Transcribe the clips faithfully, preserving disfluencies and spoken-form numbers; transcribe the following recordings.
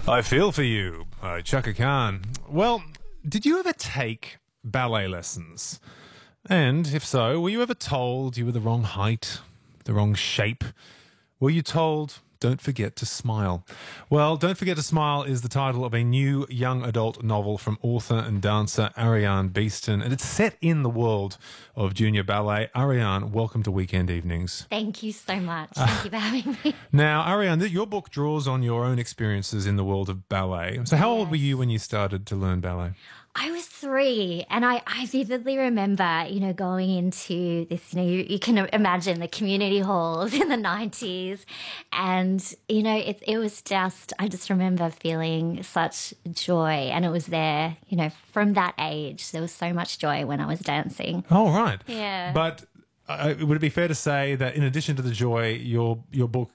I Feel For You by Chaka Khan. Well, did you ever take ballet lessons? And if so, were you ever told you were the wrong height, the wrong shape? Were you told, don't forget to smile? Well, Don't Forget to Smile is the title of a new young adult novel from author and dancer Ariane Beeston, and it's set in the world of junior ballet. Ariane, welcome to Weekend Evenings. Thank you so much. Thank you for having me. Now, Ariane, your book draws on your own experiences in the world of ballet. So how old were you when you started to learn ballet? I was three, and I, I vividly remember, you know, going into this, you know, you, you can imagine the community halls in the nineties, and, you know, it, it was just, I just remember feeling such joy, and it was there, you know, from that age. There was so much joy when I was dancing. Oh, right. Yeah. But uh, would it be fair to say that in addition to the joy, your your book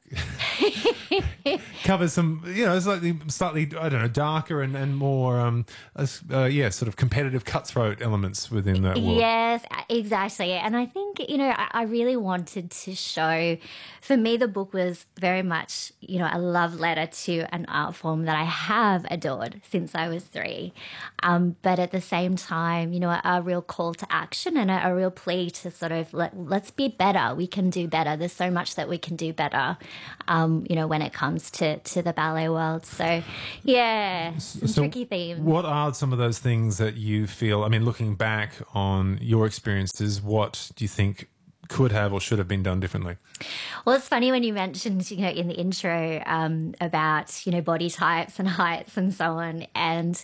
covers some, you know, slightly, slightly, I don't know, darker and, and more, um, uh, yeah, sort of competitive cutthroat elements within that world. Yes, exactly. And I think, you know, I, I really wanted to show, for me, the book was very much, you know, a love letter to an art form that I have adored since I was three. Um, but at the same time, you know, a, a real call to action and a, a real plea to sort of let, let's be better. We can do better. There's so much that we can do better, um, you know, when it comes to, to the ballet world. So, yeah, some So tricky themes. What are some of those things that you feel, I mean, looking back on your experiences, what do you think could have or should have been done differently? Well, it's funny when you mentioned, you know, in the intro um, about, you know, body types and heights and so on. And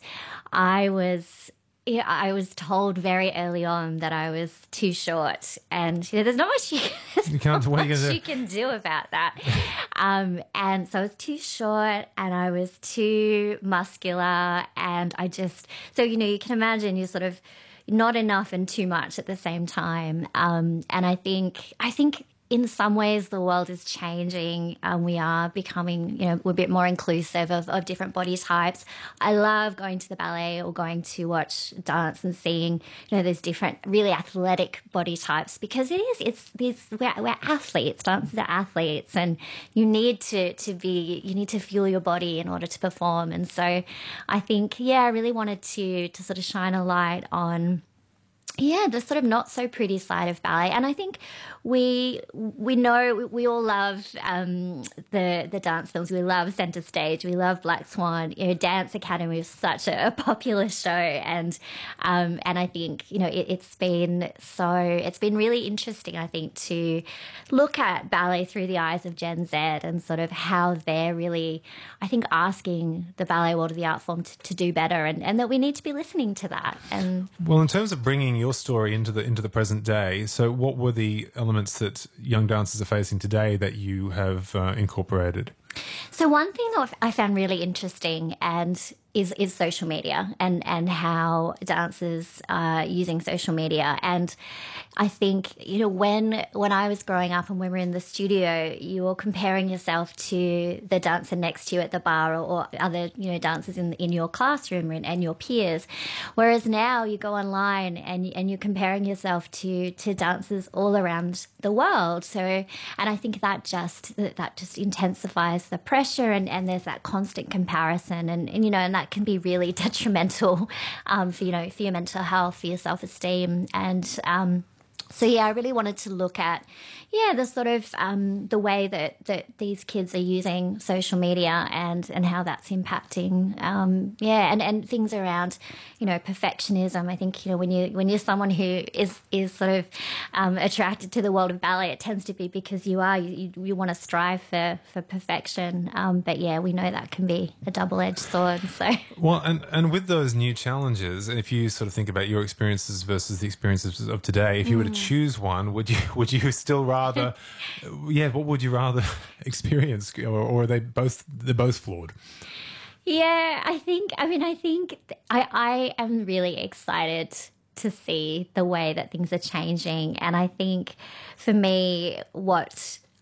I was... Yeah, I was told very early on that I was too short, and you know, there's not much you, You can't- not what are you much gonna do? you can do about that. Um, and so I was too short, and I was too muscular, and I just so you know, you can imagine you're sort of not enough and too much at the same time. Um, and I think I think. In some ways, the world is changing. Um, we are becoming, you know, we're a bit more inclusive of, of different body types. I love going to the ballet or going to watch dance and seeing, you know, there's different really athletic body types because it is, it's these, we're, we're athletes, dancers are athletes, and you need to, to be, you need to fuel your body in order to perform. And so I think, yeah, I really wanted to, to sort of shine a light on, yeah, the sort of not so pretty side of ballet. And I think we we know, we all love um, the the dance films. We love Centre Stage. We love Black Swan. You know, Dance Academy is such a, a popular show. And um, and I think, you know, it, it's been so, it's been really interesting, I think, to look at ballet through the eyes of Gen Z and sort of how they're really, I think, asking the ballet world of the art form to, to do better, and, and that we need to be listening to that. And Well, in terms of bringing your story into the into the present day, so what were the elements that young dancers are facing today that you have uh, incorporated? So one thing that I found really interesting and is is social media and, and how dancers are using social media. And I think, you know, when when I was growing up and when we were in the studio, you were comparing yourself to the dancer next to you at the bar or, or other, you know, dancers in in your classroom and, and your peers. Whereas now you go online and and you're comparing yourself to to dancers all around the world. So, and I think that just that, that just intensifies the pressure, and, and there's that constant comparison, and, and you know, and that can be really detrimental um, for, you know, for your mental health, for your self-esteem. And um, so, yeah, I really wanted to look at, yeah, the sort of um, the way that, that these kids are using social media and, and how that's impacting, um, yeah, and, and things around, you know, perfectionism. I think, you know, when you when you're someone who is is sort of um, attracted to the world of ballet, it tends to be because you are you, you, you want to strive for for perfection. Um, but yeah, we know that can be a double-edged sword. So Well, and, and with those new challenges, if you sort of think about your experiences versus the experiences of today, if you were to choose one, would you would you still rather, yeah, what would you rather experience, or, or are they both they're both flawed? yeah, I think, I mean, I think I, I am really excited to see the way that things are changing. And I think for me, what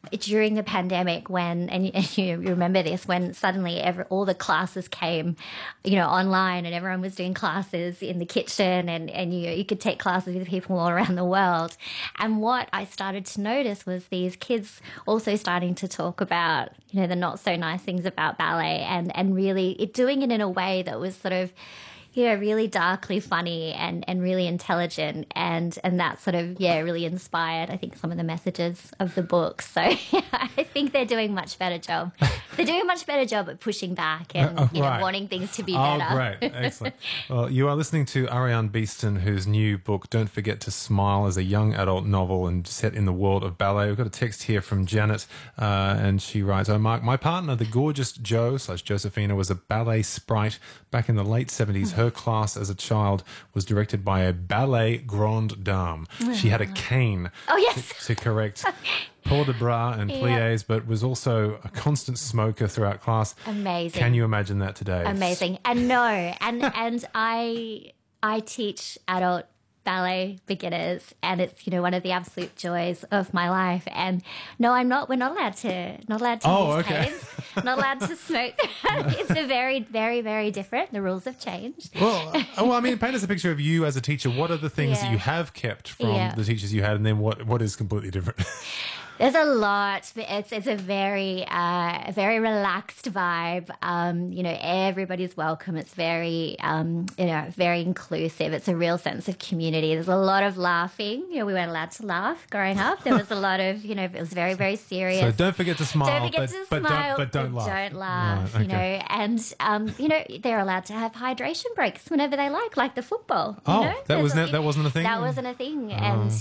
during the pandemic when, and, and you remember this, when suddenly every, all the classes came, you know, online, and everyone was doing classes in the kitchen, and, and you, you could take classes with people all around the world. And what I started to notice was these kids also starting to talk about, you know, the not so nice things about ballet, and, and really it, doing it in a way that was sort of, you know, really darkly funny and, and really intelligent, and, and that sort of, yeah, really inspired, I think, some of the messages of the book. So yeah, I think they're doing a much better job. They're doing a much better job at pushing back and Oh, you know, right. wanting things to be Oh, better. great. Excellent. Well, you are listening to Ariane Beeston, whose new book, Don't Forget to Smile, is a young adult novel and set in the world of ballet. We've got a text here from Janet, uh, and she writes, "Oh, Mark, my partner, the gorgeous Jo slash Josephina, was a ballet sprite back in the late seventies. Her class as a child was directed by a ballet grande dame. She had a cane Oh, yes. to, to correct port de bras and pliés, but was also a constant smoker throughout class. Amazing. Can you imagine that today? Amazing. And no, and and I I teach adult ballet beginners, and it's, you know, one of the absolute joys of my life. And no, I'm not. We're not allowed to. Not allowed to Oh, use okay. canes. Not allowed to smoke. It's a very, very, very different. The rules have changed. Well, uh, well, I mean, paint us a picture of you as a teacher. What are the things that Yeah. you have kept from Yeah. the teachers you had, and then what, what is completely different? There's a lot. It's it's a very uh, very relaxed vibe. Um, you know, everybody's welcome. It's very um, you know, very inclusive. It's a real sense of community. There's a lot of laughing. You know, we weren't allowed to laugh growing up. There was a lot of, you know, it was very very serious. So don't forget to smile, Don't forget but, to but smile, don't, but don't laugh. Don't laugh, Right, you know. okay. And, um, you know, they're allowed to have hydration breaks whenever they like, like the football. You Oh, know? that was There's- ne- that wasn't a thing? That wasn't a thing. And,